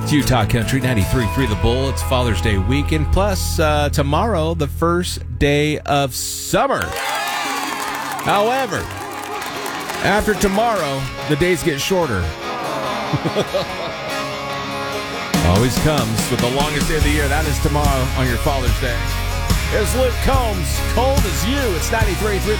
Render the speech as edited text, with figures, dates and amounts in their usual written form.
It's Utah Country 93.3 The Bull. It's Father's Day weekend. Plus, tomorrow, the first day of summer. However, after tomorrow, the days get shorter. Always comes with the longest day of the year. That is tomorrow on your Father's Day. It's Luke Combs. Cold as you. It's 93.3 The